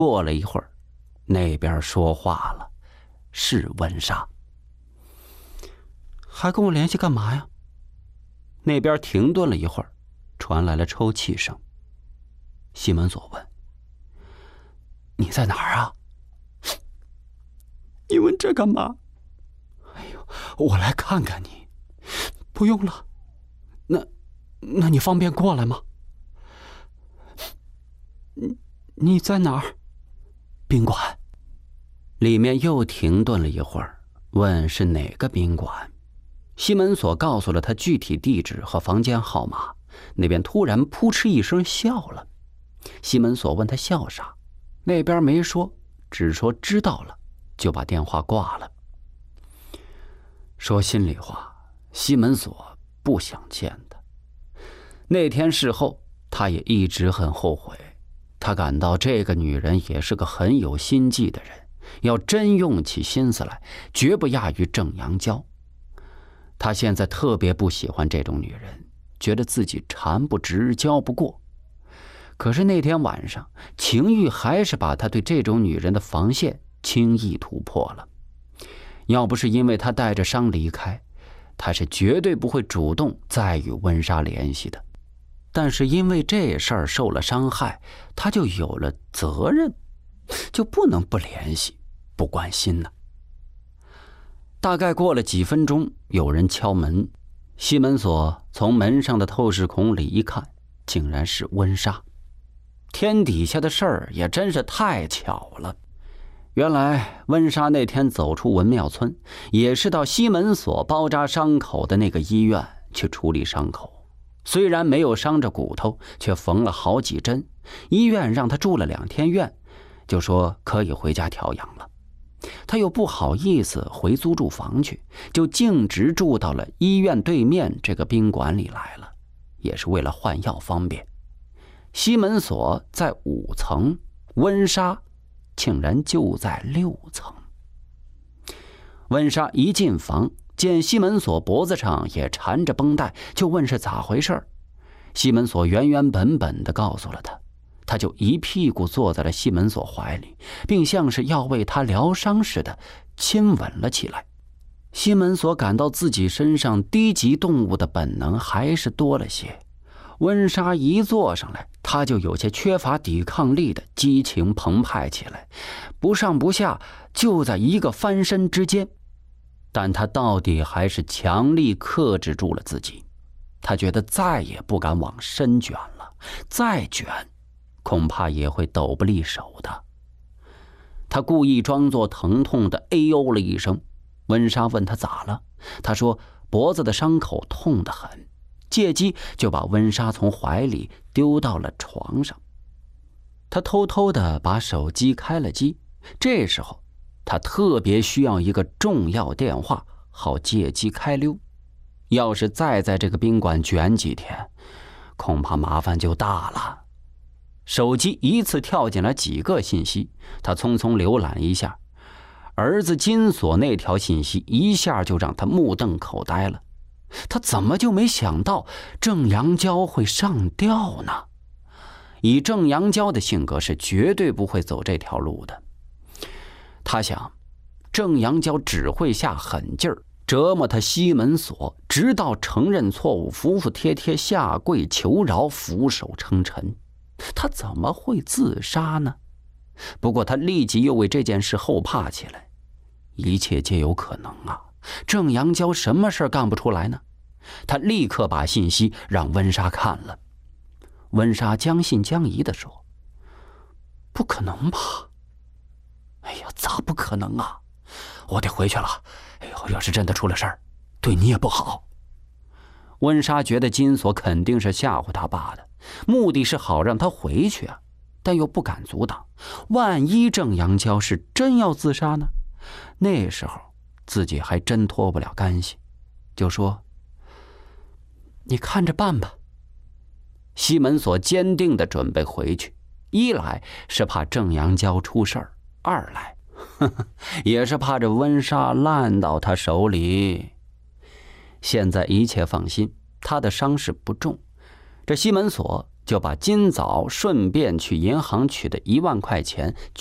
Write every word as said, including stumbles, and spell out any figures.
过了一会儿，那边说话了，是温莎。还跟我联系干嘛呀？那边停顿了一会儿，传来了抽泣声。西门所问：“你在哪儿啊？”“你问这干嘛？”“哎呦，我来看看你。”“不用了。”“那，那你方便过来吗？”“你你在哪儿？”“宾馆。”里面又停顿了一会儿，问是哪个宾馆。西门所告诉了他具体地址和房间号码，那边突然扑哧一声笑了。西门所问他笑啥，那边没说，只说知道了，就把电话挂了。说心里话，西门所不想见他。那天事后，他也一直很后悔，他感到这个女人也是个很有心计的人，要真用起心思来，绝不亚于郑阳娇。他现在特别不喜欢这种女人，觉得自己缠不直，交不过。可是那天晚上，情欲还是把他对这种女人的防线轻易突破了。要不是因为他带着伤离开，他是绝对不会主动再与温莎联系的。但是因为这事儿受了伤害，他就有了责任，就不能不联系，不关心呢。大概过了几分钟，有人敲门。西门所从门上的透视孔里一看，竟然是温莎。天底下的事儿也真是太巧了。原来温莎那天走出文庙村，也是到西门所包扎伤口的那个医院去处理伤口。虽然没有伤着骨头，却缝了好几针。医院让他住了两天院，就说可以回家调养了。他又不好意思回租住房去，就径直住到了医院对面这个宾馆里来了，也是为了换药方便。西门所在五层，温莎竟然就在六层。温莎一进房，见西门所脖子上也缠着绷带，就问是咋回事。西门所原原本本地告诉了他，他就一屁股坐在了西门所怀里，并像是要为他疗伤似的亲吻了起来。西门所感到自己身上低级动物的本能还是多了些。温莎一坐上来，他就有些缺乏抵抗力的激情澎湃起来，不上不下，就在一个翻身之间。但他到底还是强力克制住了自己，他觉得再也不敢往深卷了，再卷恐怕也会抖不利手的。他故意装作疼痛的哎呦了一声。温莎问他咋了，他说脖子的伤口痛得很，借机就把温莎从怀里丢到了床上。他偷偷地把手机开了机，这时候他特别需要一个重要电话，好借机开溜。要是再在这个宾馆卷几天，恐怕麻烦就大了。手机一次跳进来几个信息，他匆匆浏览一下，儿子金锁那条信息一下就让他目瞪口呆了。他怎么就没想到郑阳娇会上吊呢？以郑阳娇的性格是绝对不会走这条路的。他想，郑阳娇只会下狠劲儿折磨他西门所，直到承认错误，服服帖帖下跪求饶，俯首称臣。他怎么会自杀呢？不过他立即又为这件事后怕起来，一切皆有可能啊，郑阳娇什么事干不出来呢？他立刻把信息让温莎看了。温莎将信将疑地说：“不可能吧？哎呀，咋不可能啊？我得回去了。哎呦，要是真的出了事儿，对你也不好。”温莎觉得金锁肯定是吓唬他爸的，目的是好让他回去啊，但又不敢阻挡。万一郑阳娇是真要自杀呢？那时候自己还真脱不了干系，就说：“你看着办吧。”西门所坚定地准备回去，一来是怕郑阳娇出事儿，二来呵呵也是怕这温莎烂到他手里。现在一切放心，他的伤势不重，这西门所就把今早顺便去银行取的一万块钱